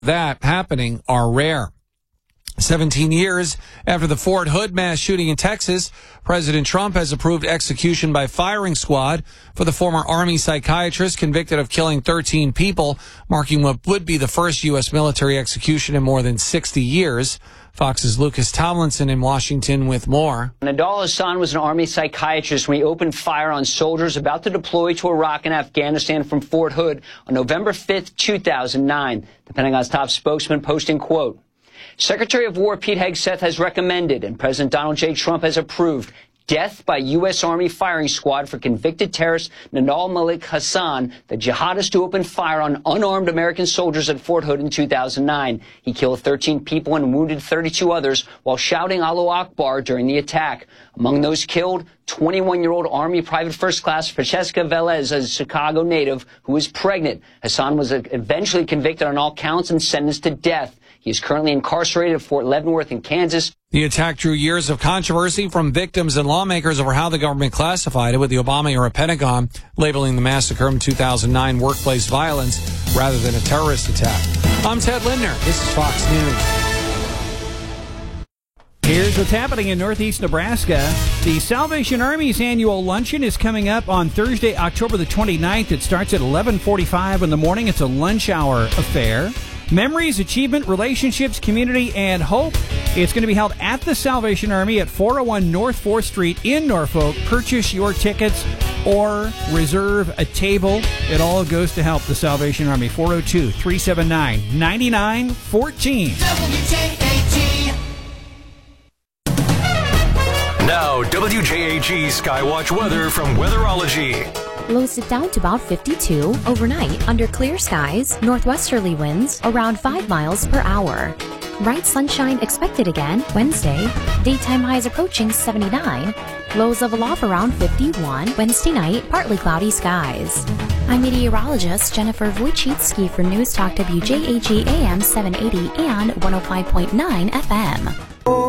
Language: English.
that happening are rare. 17 years after the Fort Hood mass shooting in Texas, President Trump has approved execution by firing squad for the former Army psychiatrist convicted of killing 13 people, marking what would be the first U.S. military execution in more than 60 years. Fox's Lucas Tomlinson in Washington with more. Nidal Hasan was an Army psychiatrist when he opened fire on soldiers about to deploy to Iraq and Afghanistan from Fort Hood on November 5th, 2009. The Pentagon's top spokesman posting, quote, Secretary of War Pete Hegseth has recommended and President Donald J. Trump has approved death by U.S. Army firing squad for convicted terrorist Nidal Malik Hasan, the jihadist who opened fire on unarmed American soldiers at Fort Hood in 2009. He killed 13 people and wounded 32 others while shouting Allahu Akbar during the attack. Among those killed, 21-year-old Army Private First Class Francesca Velez, a Chicago native who was pregnant. Hasan was eventually convicted on all counts and sentenced to death. He is currently incarcerated at Fort Leavenworth in Kansas. The attack drew years of controversy from victims and lawmakers over how the government classified it, with the Obama-era Pentagon labeling the massacre in 2009 workplace violence rather than a terrorist attack. I'm Ted Lindner. This is Fox News. Here's what's happening in Northeast Nebraska. The Salvation Army's annual luncheon is coming up on Thursday, October the 29th. It starts at 11:45 in the morning. It's a lunch hour affair. Memories, achievement, relationships, community, and hope. It's going to be held at the Salvation Army at 401 North 4th Street in Norfolk. Purchase your tickets or reserve a table. It all goes to help the Salvation Army. 402-379-9914. WJAG. Now, WJAG Skywatch weather from Weatherology. Lows it down to about 52. Overnight, under clear skies, northwesterly winds around 5 miles per hour. Bright sunshine expected again Wednesday. Daytime highs approaching 79. Lows level off around 51. Wednesday night, partly cloudy skies. I'm meteorologist Jennifer Wojcicki for News Talk WJAG AM 780 and 105.9 FM.